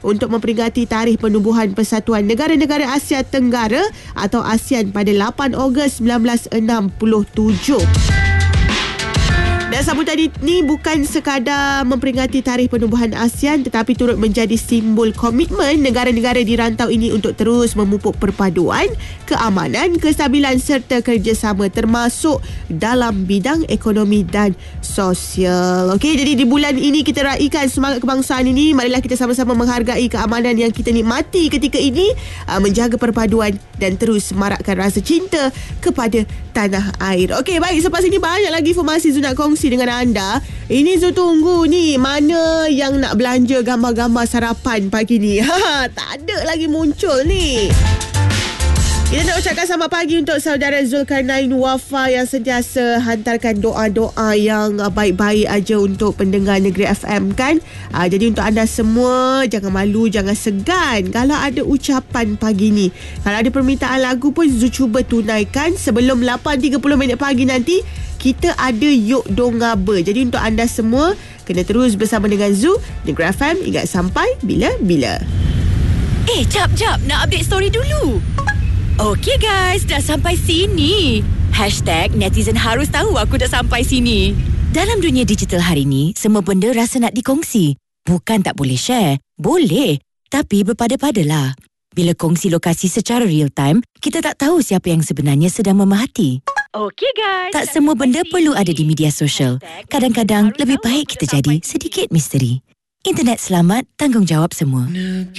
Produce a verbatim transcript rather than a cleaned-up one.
untuk memperingati Tarikh Penubuhan Persatuan Negara-Negara Asia Tenggara atau ASEAN pada lapan Ogos sembilan belas enam puluh tujuh. Dan sambutan ini bukan sekadar memperingati Tarikh Penubuhan ASEAN tetapi turut menjadi simbol komitmen negara-negara di rantau ini untuk terus memupuk perpaduan, keamanan, kestabilan serta kerjasama termasuk dalam bidang ekonomi dan sosial. Okey, jadi di bulan ini kita raikan semangat kebangsaan ini. Marilah kita sama-sama menghargai keamanan yang kita nikmati ketika ini, menjaga perpaduan dan terus semarakkan rasa cinta kepada tanah air. Okey, baik, selepas ini banyak lagi informasi Zu nak kongsi dengan anda. Ini Zu tunggu ni mana yang nak belanja gambar-gambar sarapan pagi ni. Ha, tak ada lagi muncul ni. Kita nak ucapkan selamat pagi untuk saudara Zulkarnain Wafa yang sentiasa hantarkan doa-doa yang baik-baik aja untuk pendengar Negeri F M kan. Aa, jadi untuk anda semua, jangan malu, jangan segan kalau ada ucapan pagi ni. Kalau ada permintaan lagu pun Zu cuba tunaikan sebelum lapan tiga puluh minit pagi nanti. Kita ada Yuk Dongaba. Jadi untuk anda semua, kena terus bersama dengan Zu Negeri F M hingga sampai bila-bila. Eh, jap-jap, nak update story dulu. Okey guys, dah sampai sini. Hashtag netizen harus tahu aku dah sampai sini. Dalam dunia digital hari ni, semua benda rasa nak dikongsi. Bukan tak boleh share. Boleh. Tapi berpada-padalah. Bila kongsi lokasi secara real time, kita tak tahu siapa yang sebenarnya sedang memerhati. Okey guys. Tak semua benda perlu ada di media sosial. Kadang-kadang lebih baik kita jadi sedikit misteri. Internet selamat, tanggungjawab semua.